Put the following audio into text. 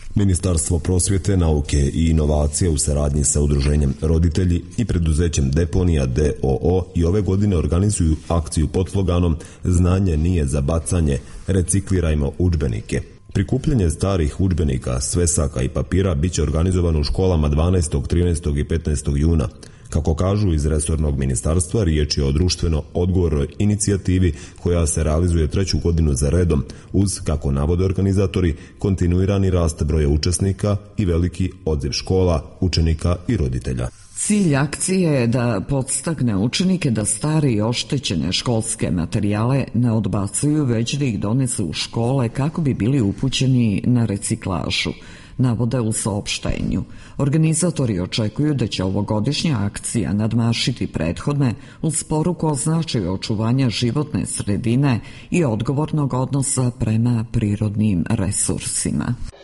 Ministarstvo prosvjete, nauke i inovacije u saradnji sa udruženjem Roditelji i preduzećem Deponija d.o.o. i ove godine organizuju akciju pod sloganom Znanje nije za bacanje, reciklirajmo udžbenike. Prikupljanje starih udžbenika, svesaka i papira bit će organizovano u školama 12., 13. i 15. juna. Kako kažu iz resornog ministarstva, riječ je o društveno odgovornoj inicijativi koja se realizuje 3. godinu za redom uz, kako navode organizatori, kontinuirani rast broja učesnika i veliki odziv škola, učenika i roditelja. Cilj akcije je da podstakne učenike da stare i oštećene školske materijale ne odbacuju, već da ih donesu u škole kako bi bili upućeni na reciklažu, navode u saopštenju. Organizatori očekuju da će ovogodišnja akcija nadmašiti prethodne uz poruku o značaju očuvanja životne sredine i odgovornog odnosa prema prirodnim resursima.